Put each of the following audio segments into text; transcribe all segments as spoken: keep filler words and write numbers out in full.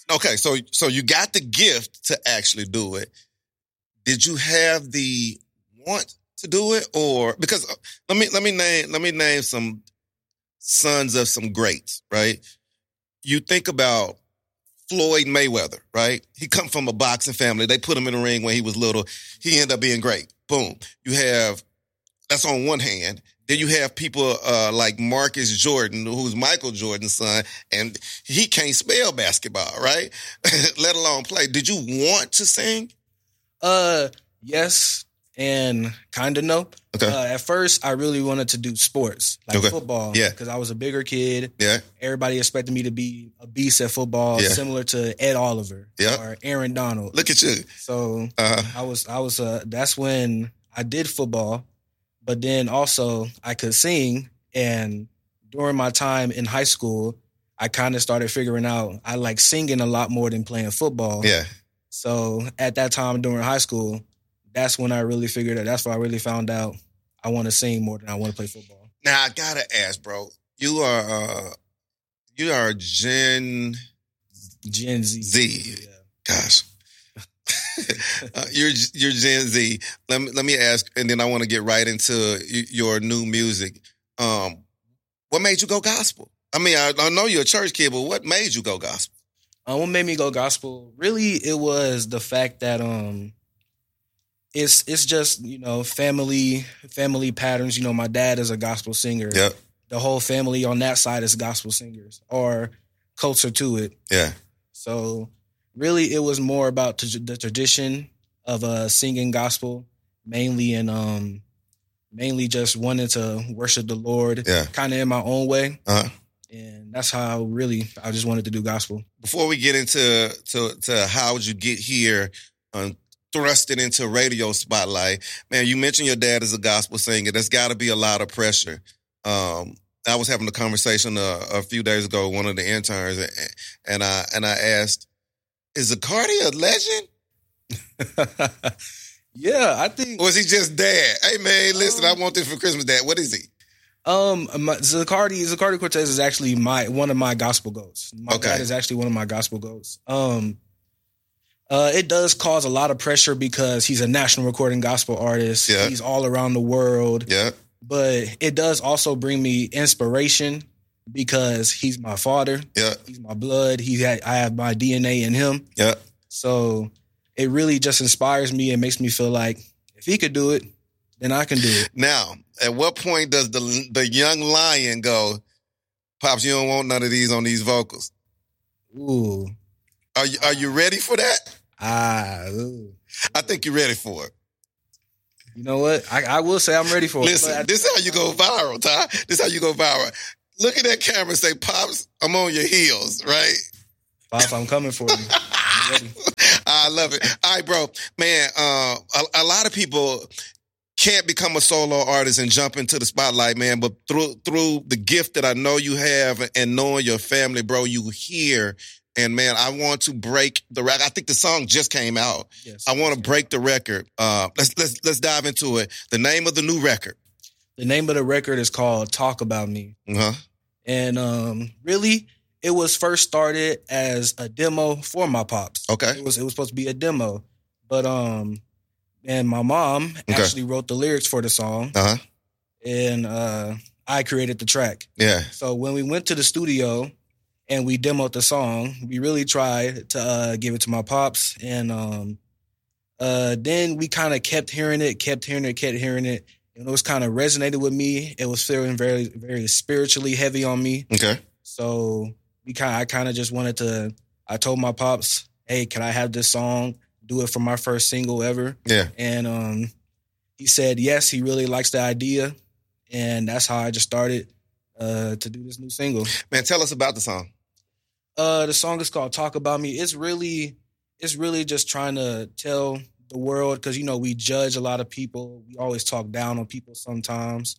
Okay, so so you got the gift to actually do it. Did you have the want to do it, or because uh, let me let me name let me name some sons of some greats, right? You think about Floyd Mayweather, right? He come from a boxing family. They put him in the ring when he was little. He ended up being great. Boom. You have, that's on one hand. Then you have people uh, like Marcus Jordan, who's Michael Jordan's son, and he can't spell basketball, right? Let alone play. Did you want to sing? Uh, yes. And kind of no. Okay. Uh, at first, I really wanted to do sports, like okay. football. Yeah. Because I was a bigger kid. Yeah. Everybody expected me to be a beast at football, yeah. similar to Ed Oliver yeah. or Aaron Donald. Look at you. So uh-huh. I was, I was. Uh, that's when I did football, but then also I could sing. And during my time in high school, I kind of started figuring out I like singing a lot more than playing football. Yeah. So at that time during high school, that's when I really figured out. That's when I really found out I want to sing more than I want to play football. Now I gotta ask, bro. You are uh, you are Gen Gen Z. Z. Yeah. Gosh, uh, you're you're Gen Z. Let me let me ask, and then I want to get right into y- your new music. Um, what made you go gospel? I mean, I, I know you're a church kid, but what made you go gospel? Uh, what made me go gospel? Really, it was the fact that um. It's it's just, you know, family family patterns. You know, my dad is a gospel singer. Yep. The whole family on that side is gospel singers or closer to it. Yeah. So really it was more about t- the tradition of uh, singing gospel, mainly in um, mainly just wanting to worship the Lord, yeah. kind of in my own way. Uh-huh. And that's how really I just wanted to do gospel. Before we get into to, to how would you get here on thrusted into radio spotlight, man, you mentioned your dad is a gospel singer. There's got to be a lot of pressure. Um, I was having a conversation a, a few days ago with one of the interns, and, and I and I asked, "Is Zacardi a legend?" Yeah, I think. Or was he just dad? Hey man, listen, um, I want this for Christmas, Dad. What is he? Um, my, Zacardi Zacardi Cortez is actually my one of my gospel goats. My okay. dad is actually one of my gospel goats. Um. Uh, it does cause a lot of pressure because he's a national recording gospel artist. Yeah. He's all around the world. Yeah. But it does also bring me inspiration because he's my father. Yeah. He's my blood. He had, I have my D N A in him. Yeah. So it really just inspires me and makes me feel like if he could do it, then I can do it. Now, at what point does the the young lion go, Pops, you don't want none of these on these vocals? Ooh. Are you, are you ready for that? Ah, ooh. I think you're ready for it. You know what? I, I will say I'm ready for Listen, it. Listen, this is how you go viral, Ty. This is how you go viral. Look at that camera and say, Pops, I'm on your heels, right? Pops, I'm coming for you. I'm ready. I love it. All right, bro. Man, uh, a, a lot of people can't become a solo artist and jump into the spotlight, man. But through through the gift that I know you have and knowing your family, bro, you hear. And man, I want to break the record. I think the song just came out. Yes. I want to break the record. Uh, let's let's let's dive into it. The name of the new record. The name of the record is called Talk About Me. Uh-huh. And um, really, it was first started as a demo for my pops. Okay. It was it was supposed to be a demo, but um, and my mom okay. actually wrote the lyrics for the song. Uh huh. And uh, I created the track. Yeah. So when we went to the studio and we demoed the song, we really tried to uh, give it to my pops. And um, uh, then we kind of kept hearing it, kept hearing it, kept hearing it. And it was kind of resonated with me. It was feeling very, very spiritually heavy on me. Okay. So we kind, I kind of just wanted to. I told my pops, "Hey, can I have this song? Do it for my first single ever." Yeah. And um, he said yes. He really likes the idea, and that's how I just started uh, to do this new single. Man, tell us about the song. Uh, the song is called "Talk About Me." It's really, it's really just trying to tell the world, because, you know, we judge a lot of people. We always talk down on people sometimes.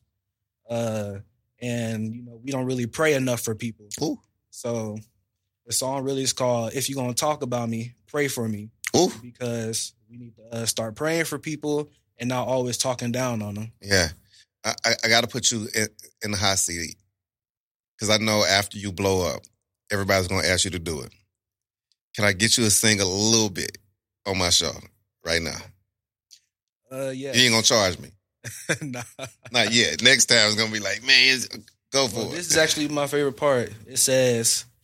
Uh, and, you know, we don't really pray enough for people. Ooh. So the song really is called "If You're Gonna Talk About Me, Pray For Me." Ooh. Because we need to uh, start praying for people and not always talking down on them. Yeah. I, I, I got to put you in, in the hot seat, because I know after you blow up, everybody's going to ask you to do it. Can I get you to sing a little bit on my show right now? Uh, yeah. You ain't gonna charge me. Nah. Not yet. Next time it's gonna be like, man, go for Well, it. this is actually my favorite part. It says,